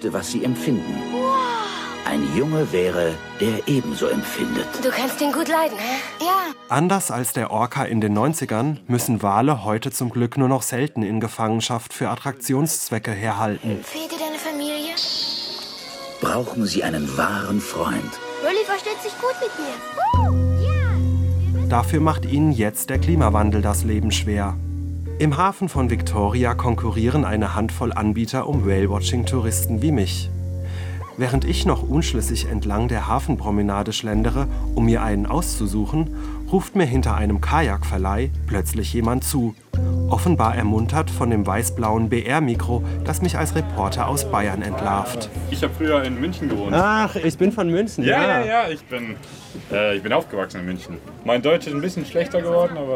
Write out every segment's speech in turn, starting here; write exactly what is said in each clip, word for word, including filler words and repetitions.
wüsste, was sie empfinden. Ein Junge wäre, der ebenso empfindet. Du kannst ihn gut leiden, hä? Ja. Anders als der Orca in den neunzigern müssen Wale heute zum Glück nur noch selten in Gefangenschaft für Attraktionszwecke herhalten. Fehlt dir deine Familie? Brauchen sie einen wahren Freund. Willi versteht sich gut mit mir. Ja. Dafür macht ihnen jetzt der Klimawandel das Leben schwer. Im Hafen von Victoria konkurrieren eine Handvoll Anbieter um Whale-Watching-Touristen wie mich. Während ich noch unschlüssig entlang der Hafenpromenade schlendere, um mir einen auszusuchen, ruft mir hinter einem Kajakverleih plötzlich jemand zu. Offenbar ermuntert von dem weiß-blauen B R-Mikro, das mich als Reporter aus Bayern entlarvt. Ich habe früher in München gewohnt. Ach, ich bin von München, ja. ja. Ja, ja, ich bin, äh, ich bin aufgewachsen in München. Mein Deutsch ist ein bisschen schlechter geworden, aber...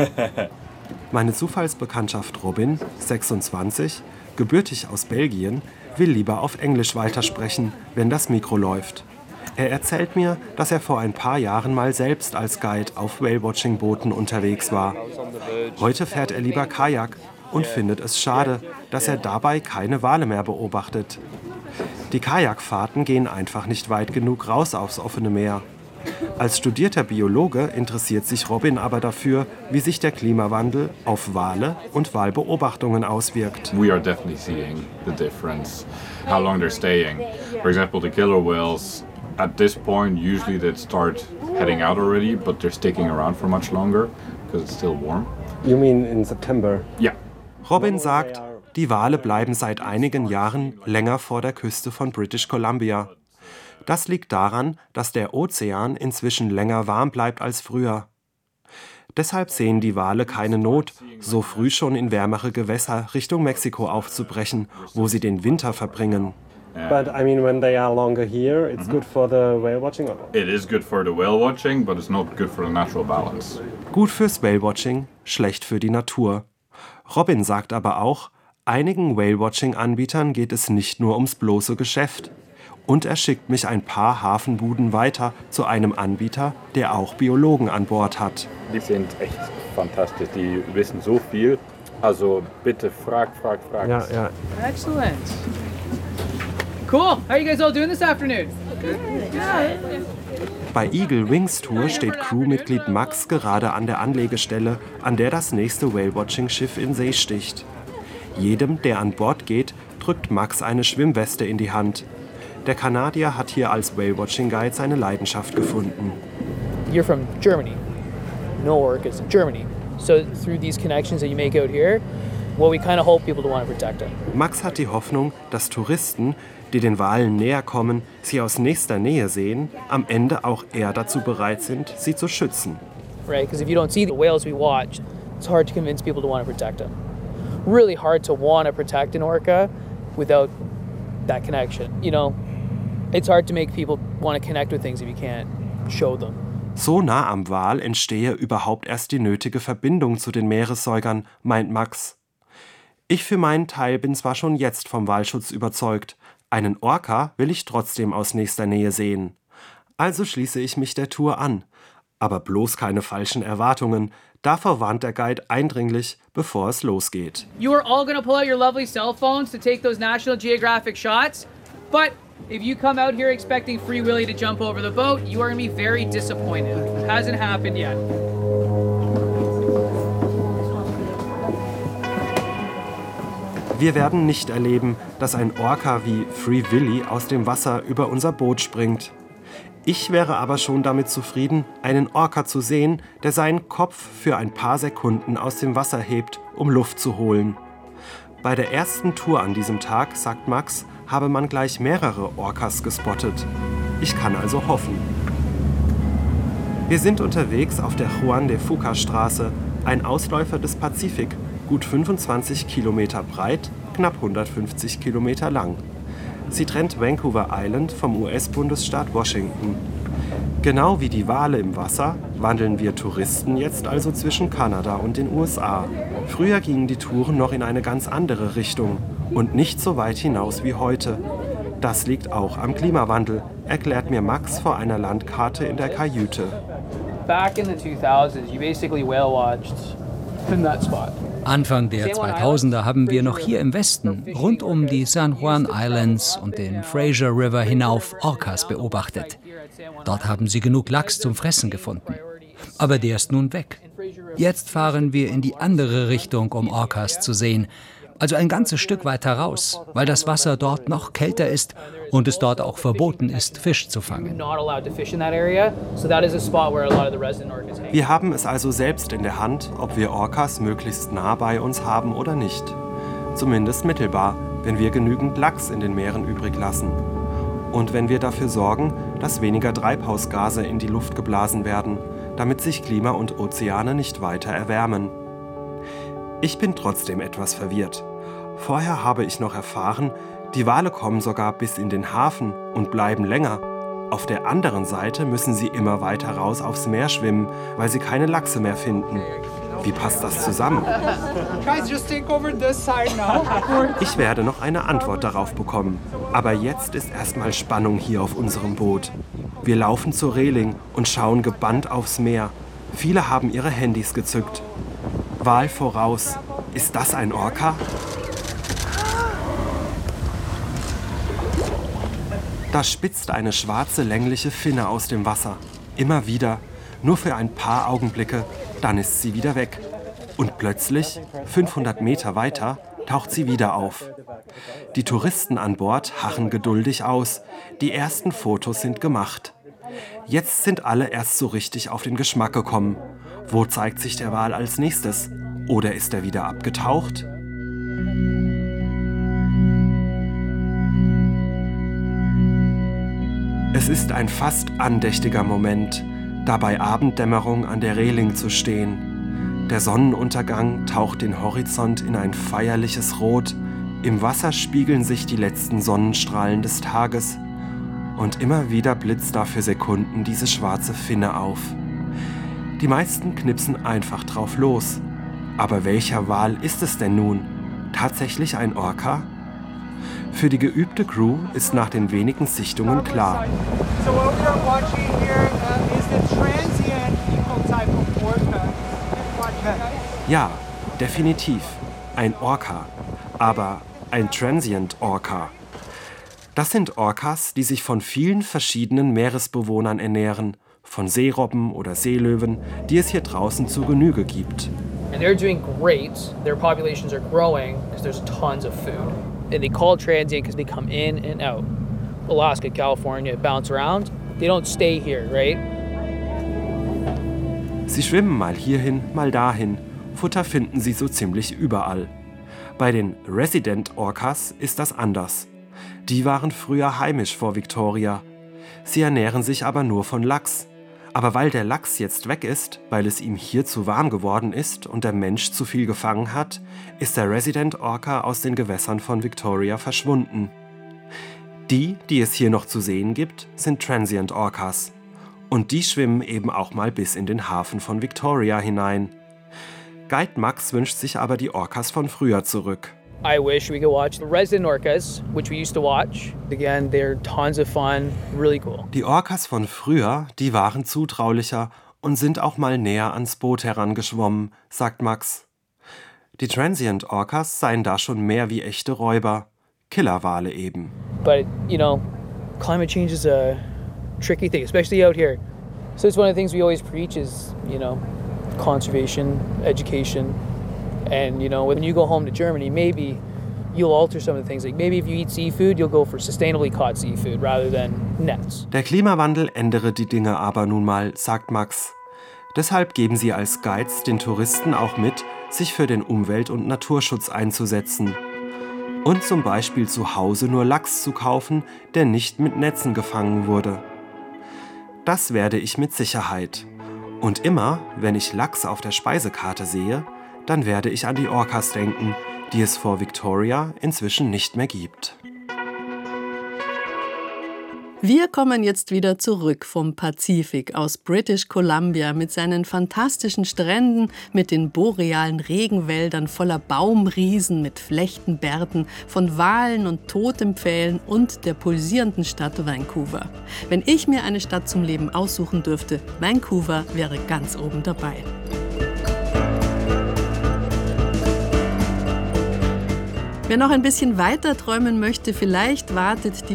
Meine Zufallsbekanntschaft Robin, sechsundzwanzig, gebürtig aus Belgien, will lieber auf Englisch weitersprechen, wenn das Mikro läuft. Er erzählt mir, dass er vor ein paar Jahren mal selbst als Guide auf Whale-Watching-Booten unterwegs war. Heute fährt er lieber Kajak und findet es schade, dass er dabei keine Wale mehr beobachtet. Die Kajakfahrten gehen einfach nicht weit genug raus aufs offene Meer. Als studierter Biologe interessiert sich Robin aber dafür, wie sich der Klimawandel auf Wale und Walbeobachtungen auswirkt. We are definitely seeing the difference, how long they're staying. For example, the killer whales, at this point, usually they start heading out already, but they're sticking around for much longer because it's still warm. You mean in September? Yeah. Robin sagt, die Wale bleiben seit einigen Jahren länger vor der Küste von British Columbia. Das liegt daran, dass der Ozean inzwischen länger warm bleibt als früher. Deshalb sehen die Wale keine Not, so früh schon in wärmere Gewässer Richtung Mexiko aufzubrechen, wo sie den Winter verbringen. But I mean, when they are longer here, it's good for the whale watching. It is good for the whale watching, but it's not good for the natural balance. Gut fürs Whale-Watching, schlecht für die Natur. Robin sagt aber auch, einigen Whale-Watching-Anbietern geht es nicht nur ums bloße Geschäft. Und er schickt mich ein paar Hafenbuden weiter zu einem Anbieter, der auch Biologen an Bord hat. Die sind echt fantastisch, die wissen so viel. Also bitte frag, frag, frag. Ja, ja. Excellent. Cool. How are you guys all doing this afternoon? Good. Bei Eagle Wings Tour steht Crewmitglied Max gerade an der Anlegestelle, an der das nächste Whale-Watching-Schiff in See sticht. Jedem, der an Bord geht, drückt Max eine Schwimmweste in die Hand. Der Kanadier hat hier als Whale-Watching-Guide seine Leidenschaft gefunden. You're from Germany. No work is in Germany. So through these connections that you make out here, well, we kind of hope people to want to protect them. Max hat die Hoffnung, dass Touristen, die den Walen näher kommen, sie aus nächster Nähe sehen, am Ende auch eher dazu bereit sind, sie zu schützen. Right, because if you don't see the whales we watch, it's hard to convince people to want to protect them. Really hard to want to protect an orca without that connection, you know? It's hard to make people want to connect with things if you can't show them. So nah am Wal entstehe überhaupt erst die nötige Verbindung zu den Meeressäugern, meint Max. Ich für meinen Teil bin zwar schon jetzt vom Walschutz überzeugt, einen Orca will ich trotzdem aus nächster Nähe sehen. Also schließe ich mich der Tour an. Aber bloß keine falschen Erwartungen. Davor warnt der Guide eindringlich, bevor es losgeht. You are all going to pull out your lovely cell phones to take those National Geographic shots, but if you come out here expecting Free Willy to jump over the boat, you are going to be very disappointed. It hasn't happened yet. Wir werden nicht erleben, dass ein Orca wie Free Willy aus dem Wasser über unser Boot springt. Ich wäre aber schon damit zufrieden, einen Orca zu sehen, der seinen Kopf für ein paar Sekunden aus dem Wasser hebt, um Luft zu holen. Bei der ersten Tour an diesem Tag, sagt Max, habe man gleich mehrere Orcas gespottet. Ich kann also hoffen. Wir sind unterwegs auf der Juan de Fuca Straße, ein Ausläufer des Pazifik, gut fünfundzwanzig Kilometer breit, knapp hundertfünfzig Kilometer lang. Sie trennt Vancouver Island vom U S-Bundesstaat Washington. Genau wie die Wale im Wasser wandeln wir Touristen jetzt also zwischen Kanada und den U S A. Früher gingen die Touren noch in eine ganz andere Richtung und nicht so weit hinaus wie heute. Das liegt auch am Klimawandel, erklärt mir Max vor einer Landkarte in der Kajüte. Back in the two thousands, you basically whale watched in that spot. Anfang der zweitausender haben wir noch hier im Westen, rund um die San Juan Islands und den Fraser River hinauf, Orcas beobachtet. Dort haben sie genug Lachs zum Fressen gefunden. Aber der ist nun weg. Jetzt fahren wir in die andere Richtung, um Orcas zu sehen. Also ein ganzes Stück weiter raus, weil das Wasser dort noch kälter ist und es dort auch verboten ist, Fisch zu fangen. Wir haben es also selbst in der Hand, ob wir Orcas möglichst nah bei uns haben oder nicht. Zumindest mittelbar, wenn wir genügend Lachs in den Meeren übrig lassen. Und wenn wir dafür sorgen, dass weniger Treibhausgase in die Luft geblasen werden, damit sich Klima und Ozeane nicht weiter erwärmen. Ich bin trotzdem etwas verwirrt. Vorher habe ich noch erfahren, die Wale kommen sogar bis in den Hafen und bleiben länger. Auf der anderen Seite müssen sie immer weiter raus aufs Meer schwimmen, weil sie keine Lachse mehr finden. Wie passt das zusammen? Ich werde noch eine Antwort darauf bekommen. Aber jetzt ist erstmal Spannung hier auf unserem Boot. Wir laufen zur Reling und schauen gebannt aufs Meer. Viele haben ihre Handys gezückt. Wal voraus. Ist das ein Orca? Da spitzt eine schwarze, längliche Finne aus dem Wasser. Immer wieder, nur für ein paar Augenblicke, dann ist sie wieder weg. Und plötzlich, fünfhundert Meter weiter, taucht sie wieder auf. Die Touristen an Bord harren geduldig aus. Die ersten Fotos sind gemacht. Jetzt sind alle erst so richtig auf den Geschmack gekommen. Wo zeigt sich der Wal als nächstes? Oder ist er wieder abgetaucht? Es ist ein fast andächtiger Moment, da bei Abenddämmerung an der Reling zu stehen. Der Sonnenuntergang taucht den Horizont in ein feierliches Rot. Im Wasser spiegeln sich die letzten Sonnenstrahlen des Tages. Und immer wieder blitzt da für Sekunden diese schwarze Finne auf. Die meisten knipsen einfach drauf los. Aber welcher Wal ist es denn nun? Tatsächlich ein Orca? Für die geübte Crew ist nach den wenigen Sichtungen klar. Ja, definitiv. Ein Orca. Aber ein Transient Orca. Das sind Orcas, die sich von vielen verschiedenen Meeresbewohnern ernähren. Von Seerobben oder Seelöwen, die es hier draußen zur Genüge gibt. And they're doing great. Their populations are growing because there's tons of food. And they call transient because they come in and out. Alaska, California, bounce around. They don't stay here, right? Sie schwimmen mal hierhin, mal dahin. Futter finden sie so ziemlich überall. Bei den Resident Orcas ist das anders. Die waren früher heimisch vor Victoria. Sie ernähren sich aber nur von Lachs. Aber weil der Lachs jetzt weg ist, weil es ihm hier zu warm geworden ist und der Mensch zu viel gefangen hat, ist der Resident Orca aus den Gewässern von Victoria verschwunden. Die, die es hier noch zu sehen gibt, sind Transient Orcas. Und die schwimmen eben auch mal bis in den Hafen von Victoria hinein. Guide Max wünscht sich aber die Orcas von früher zurück. I wish we could watch the resident orcas, which we used to watch. Again, they're tons of fun, really cool. Die Orcas von früher, die waren zutraulicher und sind auch mal näher ans Boot herangeschwommen, sagt Max. Die Transient Orcas seien da schon mehr wie echte Räuber, Killerwale eben. But, you know, climate change is a tricky thing, especially out here. So it's one of the things we always preach is, you know, conservation, education. And, you know, when you go home to Germany, maybe you'll alter some of the things. Like maybe if you eat seafood, you'll go for sustainably caught seafood rather than nets. Der Klimawandel ändere die Dinge aber nun mal, sagt Max. Deshalb geben sie als Guides den Touristen auch mit, sich für den Umwelt- und Naturschutz einzusetzen. Und zum Beispiel zu Hause nur Lachs zu kaufen, der nicht mit Netzen gefangen wurde. Das werde ich mit Sicherheit. Und immer, wenn ich Lachs auf der Speisekarte sehe, dann werde ich an die Orcas denken, die es vor Victoria inzwischen nicht mehr gibt. Wir kommen jetzt wieder zurück vom Pazifik aus British Columbia mit seinen fantastischen Stränden, mit den borealen Regenwäldern voller Baumriesen mit Flechtenbärten, von Walen und Totempfählen und der pulsierenden Stadt Vancouver. Wenn ich mir eine Stadt zum Leben aussuchen dürfte, Vancouver wäre ganz oben dabei. Wer noch ein bisschen weiter träumen möchte, vielleicht wartet die